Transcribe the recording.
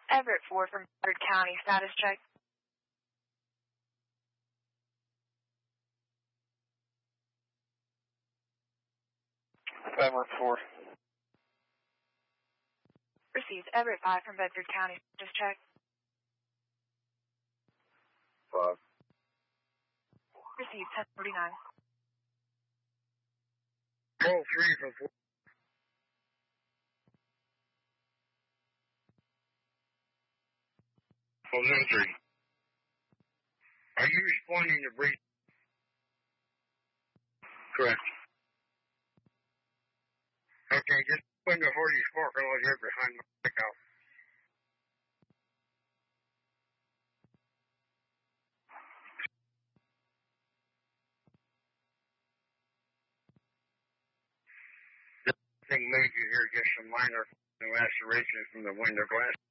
Everett 4 from Bedford County, status check. Everett 4. Received. Everett 5 from Bedford County, status check. 5. Received. 1049. Call 3 from 4. Call 3. Are you responding to brief? Correct. Okay, just open the Hardy's parking lot here behind my pickup. Nothing major here, just some minor lacerations from the window glass.